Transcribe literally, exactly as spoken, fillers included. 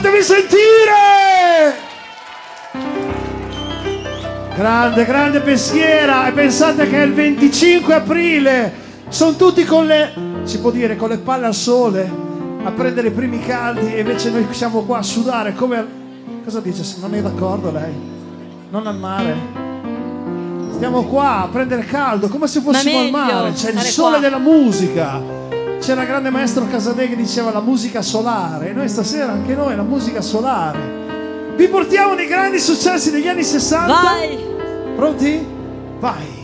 Fatevi sentire! Grande, grande Peschiera. E pensate che è il venticinque aprile. Sono tutti con le, si può dire, con le palle al sole a prendere i primi caldi, e invece noi siamo qua a sudare come... Cosa dice? Non è d'accordo lei? Non al mare? Stiamo qua a prendere caldo come se fossimo al mare. C'è il sole qua della musica. C'era il grande maestro Casadei che diceva la musica solare, e noi stasera anche noi la musica solare. Vi portiamo nei grandi successi degli anni sessanta. Vai! Pronti? Vai!